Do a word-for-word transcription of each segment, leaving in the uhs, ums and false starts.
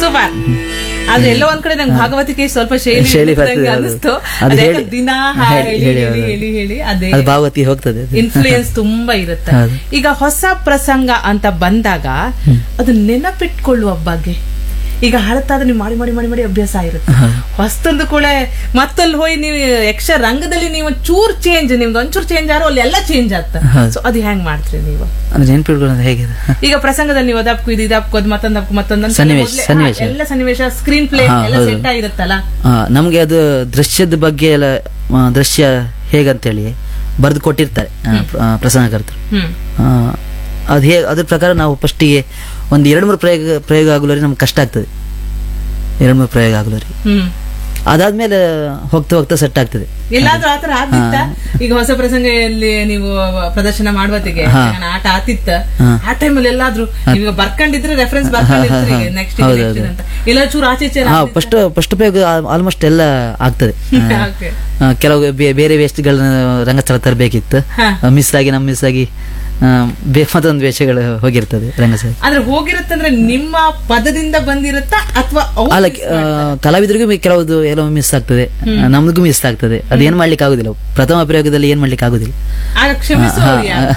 Super. ಆದ್ರೆ ಎಲ್ಲೋ ಒಂದ್ ಕಡೆ ನಂಗೆ ಭಾಗವತಿಕೆ ಸ್ವಲ್ಪ ಶೈಲಿ ಶೈಲಿ ಬರ್ತದೆ, ಹೌದು. ಅನಿಸ್ತು. ಅದು ಅದೇ ಹೇಳಿ- ದಿನ ಹೇಳಿ- ಹೇಳಿ ಹೇಳಿ ಹೇಳಿ ಹೌದು. ಹೇಳಿ ಹೇಳಿ ಅದೇ ಅದು ಭಾಗವತಿ ಹೋಗ್ತದೆ ಅದು. ಇನ್ಫ್ಲೂಯೆನ್ಸ್ ತುಂಬಾ ಇರುತ್ತೆ. ಹೌದು. ಈಗ ಹೊಸ ಪ್ರಸಂಗ ಅಂತ ಬಂದಾಗ ಅದು ನೆನಪಿಟ್ಕೊಳ್ಳುವ ಬಗ್ಗೆ, ಈಗ ಹಳತಾದ್ರೆ ನೀವು ಮಾಡಿ ಮಾಡಿ ಮಾಡಿ ಮಾಡಿ ಅಭ್ಯಾಸ ಇರುತ್ತೆ. ಹೊಸ್ತಂದು ಕೂಡ ಮತ್ತಲ್ಲಿ ಹೋಗಿ ನೀವು ಯಕ್ಷ ರಂಗದಲ್ಲಿ ನೀವು ಚೂರ್ ಚೇಂಜ್, ನಿಮ್ದು ಒಂಚೂರು ಚೇಂಜ್ ಆರೋ ಅಲ್ಲಿ ಎಲ್ಲ ಚೇಂಜ್ ಆಗ್ತದೆ. ಸೊ ಅದು ಹೆಂಗ್ ಮಾಡ್ತೀರಿ ನೀವು? ಅದು ನೆನ್ಪಿಟ್ಕೊಳ್ಳೋದು ಹೇಗಿದೆ? ಈಗ ಪ್ರಸಂಗದಲ್ಲಿ ನೀವು ಅದಪ್ಕು ಇದು ಇದಪ್ಕೋದು ಮತ್ತೊಂದಪ್ಕು ಮತ್ತೊಂದು ಸನ್ನಿವೇಶ, ಸನ್ನಿವೇಶ. ಎಲ್ಲ ಸನ್ನಿವೇಶ ಸ್ಕ್ರೀನ್ ಪ್ಲೇ ಹಾ, ಎಲ್ಲ ಹೌದು. ಸೆಟ್ ಆಗಿರುತ್ತಲ್ಲ. ಆ, ನಮ್ಗೆ ಅದು ದೃಶ್ಯದ ಬಗ್ಗೆ ಎಲ್ಲ ಆ, ದೃಶ್ಯ ಹೇಗಂತೇಳಿ ಬರೆದು ಕೊಟ್ಟಿರ್ತಾರೆ ಆ, ಪ್ರ- ಆ, ಪ್ರಸಂಗಕರ್ತರು. ಹ್ಮ್ ಆ, ಅದು ಹೇಗೆ ಅದ್ರ ಪ್ರಕಾರ ನಾವು ಫಸ್ಟಿಗೆ ಒಂದು ಎರಡು ಮೂರು ಪ್ರಯೋಗ ಪ್ರಯೋಗ ಆಗಲೋರಿ ನಮ್ಗೆ ಕಷ್ಟ ಆಗ್ತದೆ. ಎರಡು ಮೂರು ಪ್ರಯೋಗ ಆಗಲೋರಿ ಹ್ಮ್ ಅದಾದ್ಮೇಲೆ ಹೋಗ್ತಾ ಹೋಗ್ತಾ ಸೆಟ್ ಆಗ್ತದೆ. ಎಲ್ಲಾದ್ರೂ ಆತರ ಆತಿತ್ತ? ಈಗ ಹೊಸ ಪ್ರಸಂಗದಲ್ಲಿ ನೀವು ಪ್ರದರ್ಶನ ಮಾಡುವತ್ತಿಗೆ ಹಾ. ಆಟ ಆತಿತ್ತ, ಹಾ. ಆ ಟೈಮಲ್ಲಿ ಎಲ್ಲಾದ್ರೂ ನೀವು ಬರ್ಕೊಂಡಿದ್ರೆ ರೆಫರೆನ್ಸ್ ಬರ್ಕೊಂಡಿರ್ತೀರಿ ನೆಕ್ಸ್ಟ್ ಹೌದು, ನೆಕ್ಸ್ಟ್ ಹೌದು. ಅಂತ, ಎಲ್ಲ ಚೂರು ಆಚೆ ಈಚೆ ಹಾ ಫಸ್ಟ್ ಫಸ್ಟ್ ಪ್ರಯೋಗ ಆಲ್ಮೋಸ್ಟ್ ಎಲ್ಲ ಆಗ್ತದೆ. ಆ, Okay. ಆ, ಕೆಲವು ಬೇ- ಬೇರೆ ವೇಷಗಳನ್ನ ರಂಗಸ್ಥಳ ತರಬೇಕಿತ್ತು, ಹಾ. ಮಿಸ್ ಆಗಿ ನಮ್ ಮಿಸ್ ಆಗಿ ಆ, ಬೇ- ಮತ್ತೊಂದು ವೇಷಗಳು ಹೋಗಿರ್ತದೆ ರಂಗಸ್ಥಳ. ಆದ್ರೆ ಹೋಗಿರುತ್ತಂದ್ರೆ ನಿಮ್ಮ ಪದದಿಂದ ಬಂದಿರುತ್ತಾ ಅಥವಾ ಅಲ್ಲ ಆ, ಕಲಾವಿದರಿಗೂ ಮಿ- ಕೆಲವುದು ಎಲ್ಲೋ ಮಿಸ್ ಆಗ್ತದೆ, ನಮಗೂ ಮಿಸ್ ಆಗ್ತದೆ. ಅದೇನ್ ಮಾಡ್ಲಿಕ್ಕೆ ಆಗುದಿಲ್ಲ, ಪ್ರಥಮ ಪ್ರಯೋಗದಲ್ಲಿ ಏನ್ ಮಾಡ್ಲಿಕ್ಕೆ ಆಗುದಿಲ್ಲ. ಆಗ ಕ್ಷಮಿಸುವವರು ಯಾರು?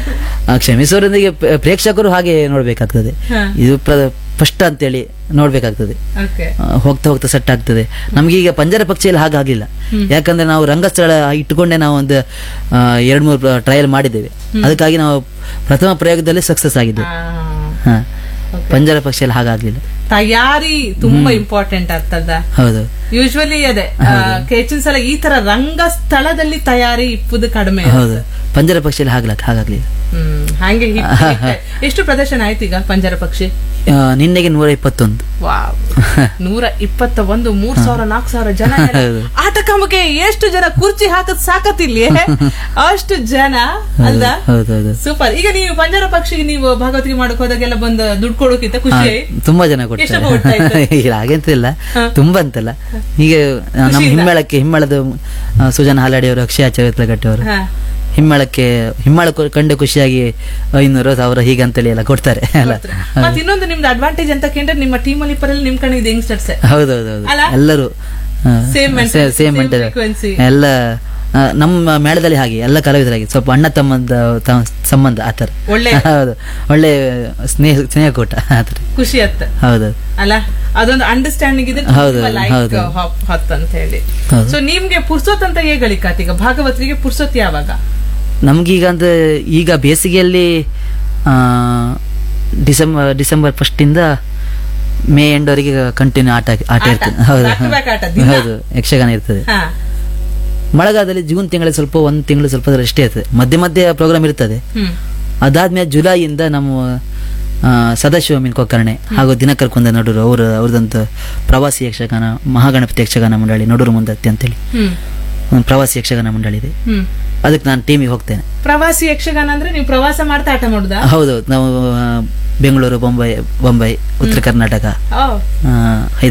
ಆ, ಕ್ಷಮಿಸೋರೊಂದಿಗೆ ಪ್ರ- ಪ್ರೇಕ್ಷಕರು ಹಾಗೆ ನೋಡ್ಬೇಕಾಗ್ತದೆ. ಹಾ. ಇದು ಫಸ್ಟ್ ಅಂತೇಳಿ ನೋಡ್ಬೇಕಾಗ್ತದೆ. Okay. ಆ, ಹೋಗ್ತಾ ಹೋಗ್ತಾ ಸೆಟ್ ಆಗ್ತದೆ. ನಮ್ಗೀಗ ಪಂಜರ ಪಕ್ಷಿಯಲ್ಲಿ ಹಾಗಾಗಿಲ್ಲ, ಯಾಕಂದ್ರೆ ನಾವು ರಂಗಸ್ಥಳ ಇಟ್ಟುಕೊಂಡೆ ನಾವು ಒಂದು ಆ, ಎರಡ್ ಮೂರು ಟ್ರಯಲ್ ಮಾಡಿದ್ದೇವೆ. ಅದಕ್ಕಾಗಿ ನಾವು ಪ್ರಥಮ ಪ್ರಯೋಗದಲ್ಲಿ ಸಕ್ಸಸ್ ಆಗಿದ್ದೇವೆ. ಆ, ಹಾ Okay. ಪಂಜರ ಪಕ್ಷಿಯಲ್ಲಿ ಹಾಗಾಗ್ಲಿಲ್ಲ. ತಯಾರಿ ತುಂಬಾ ಇಂಪಾರ್ಟೆಂಟ್ ಆಗ್ತದ. ಹೌದು ಯೂಶ್ವಲಿ ಅದೇ ಆ, ಹೆಚ್ಚಿನ ಸಲ ಈ ತರ ರಂಗಸ್ಥಳದಲ್ಲಿ ತಯಾರಿ ಇಪ್ಪುದು ಕಡಿಮೆ. ಹೌದು ಪಂಜರ ಪಕ್ಷಿಯಲ್ಲಿ ಹಾಗ್ಲಕ್ ಹಾಗಾಗ್ಲಿಲ್ಲ. ಹ್ಮ್ ಹಾಗೆ hit hit. ಎಷ್ಟು ಪ್ರದರ್ಶನ ಆಯ್ತು ಈಗ ಪಂಜರ ಪಕ್ಷಿ? ಆ, ನಿನ್ನೆಗೆ ನೂರ ಇಪ್ಪತ್ತೊಂದು. ವಾವ್, ನೂರ ಇಪ್ಪತ್ತ ಒಂದು, ಮೂರ್ ಸಾವಿರ ನಾಲ್ಕು ಸಾವಿರ ಜನ ಎಲ್ಲ. ಹೌದು. ಆಟ ಕಮಗೆ ಎಷ್ಟು ಜನ ಕುರ್ಚಿ ಹಾಕದ್ ಸಾಕತ್ತಿಲ್ಲಿ ಅಷ್ಟು ಜನ ಅಲ್ದ? ಹೌದು ಹೌದು ಸೂಪರ್. ಈಗ ನೀವು ಪಂಜರ ಪಕ್ಷಿಗೆ ನೀವು ಭಾಗವತಿಗೆ ಮಾಡಕ್ ಹೋದಾಗೆಲ್ಲ ಬಂದು ದುಡ್ಡು ಕೊಡೋಕ್ಕಿಂತ ಖುಷಿ? ತುಂಬಾ ಜನ ಎಷ್ಟು ಕೊಡ್ತಾ ಇದ್ರು? ಕೊಡ್ತಾರೆ. ಇಲ್ಲ ಹಾಗೆಂತಿಲ್ಲ, ಹಾ. ತುಂಬಾ ಅಂತಲ್ಲ. ಹೀಗೆ ಆ, ನಮ್ಮ ಖುಷಿಯಿಂದ? ಹಿಮ್ಮೇಳಕ್ಕೆ ಹಿಮ್ಮೇಳದ ಆ, ಸುಜಾನ ಹಾಲಾಡಿ ಅವರು, ಅಕ್ಷಯ ಚೈತ್ರಗಟ್ಟಿ ಅವರು ಹಾ. ಹಿಮ್ಮೇಳಕ್ಕೆ ಹಿಮ್ಮೇಳ ಕೊ- ಕಂಡು ಖುಷಿಯಾಗಿ ಐನೂರು ಸಾವಿರ ಹೀಗಂತೇಳಿ ಎಲ್ಲ ಕೊಡ್ತಾರೆ ಅಲ್ಲ. ಮತ್ ಇನ್ನೊಂದು ನಿಮ್ದು ಅಡ್ವಾಂಟೇಜ್ ಅಂತ ಕೇಂದ್ರ ನಿಮ್ಮ ಟೀಮ್ ಅಲ್ಲಿ ಪರಲ್ಲಿ ನಿಮ್ ಕಡೆ ಇದೆ ಯಂಗ್ಸ್ಟರ್ಸ್. ಹೌದೌದೌದು ಅಲ್ಲ? ಎಲ್ಲರೂ Same mentality, same same frequency. ಎಲ್ಲ ಆ, ನಮ್ಮ ಮೇಳದಲ್ಲಿ ಹಾಗೆ ಎಲ್ಲ ಕಲಾವಿದರಾಗಿ ಸ್ವಲ್ಪ ಅಣ್ಣ ತಮ್ಮಂದ ತ- ಸಂಬಂಧ ಆತರ. ಒಳ್ಳೆ ಹೌದು ಒಳ್ಳೆ ಸ್ನೇಹ ಸ್ನೇಹಕೂಟ ಆತರ. ಖುಷಿ ಅತ್ತ ಹೌದು ಅಲ್ಲ, ಅದೊಂದು ಅಂಡರ್ಸ್ಟ್ಯಾಂಡಿಂಗ್ ಇದೆ. ಹೌದು, ಹೌದು. ಹೊತ್ತ ಅಂತ ಹೇಳಿ. ಹೌದು. ಸೊ ನಿಮ್ಗೆ ಪುರ್ಸೊತ್ ಅಂತ ಹೇಗಳಿಕಾತ್ ಈಗ ಭಾಗವತಿಗೆ ಪುರ್ಸೊತ್ ಯಾವಾಗ? ನಮ್ಗೀಗ ಅಂದ್ರೆ ಈಗ ಬೇಸಿಗೆಯಲ್ಲಿ ಆ, ಡಿಸೆಂಬರ್ ಡಿಸೆಂಬರ್ ಫಸ್ಟ್ ಇಂದ ಮೇ ಎಂಡ್ ವರೆಗೆ ಕಂಟಿನ್ಯೂ ಆಟ ಆಟ ಆಟ. ಇರ್ತದೆ. ಹೌದು Back to back ಆಟ, ದಿನ? ಹೌದು ಯಕ್ಷಗಾನ ಇರ್ತದೆ. ಹಾ. ಮಳೆಗಾಲದಲ್ಲಿ ಜೂನ್ ತಿಂಗಳಲ್ಲಿ ಸ್ವಲ್ಪ ಒಂದ್ ತಿಂಗಳು ಸ್ವಲ್ಪ ರೆಸ್ಟ್ ಇರ್ತದೆ, ಮಧ್ಯೆ ಮಧ್ಯೆ ಪ್ರೋಗ್ರಾಮ್ ಇರ್ತದೆ. ಹ್ಮ್ ಅದಾದ್ಮೇಲೆ ಜುಲೈಯಿಂದ ನಮ್ಮ ಆ, ಸದಾಶಿವ ಮೀನ್ ಕೊಕ್ಕರ್ಣೆ ಹಾಗೂ ದಿನಕರ್ ಕುಂದ ನಡೂರು ಅವ್ರ ಅವ್ರದಂತ ಪ್ರವಾಸಿ ಯಕ್ಷಗಾನ, ಮಹಾಗಣಪತಿ ಯಕ್ಷಗಾನ ಮಂಡಳಿ ನಡೂರು ಮುಂದತ್ತಿ ಅಂತೇಳಿ ಹ್ಮ್ ಒಂದು ಪ್ರವಾಸಿ ಯಕ್ಷಗಾನ ಮಂಡಳಿ ಇದೆ. ಹ್ಮ್ ಅದಕ್ಕೆ ನಾನು ಟೀಮಿಗೆ ಹೋಗ್ತೇನೆ. ಪ್ರವಾಸಿ ಯಕ್ಷಗಾನ ಅಂದ್ರೆ ನೀವು ಪ್ರವಾಸ ಮಾಡ್ತಾ ಆಟ ಮಾಡುದಾ? ಹೌದೌದು ನಾವು ಆ, ಬೆಂಗಳೂರು, ಬೊಂಬೈ ಬೊಂಬೈ ಉತ್ತರ ಕರ್ನಾಟಕ, ಓ ಆ,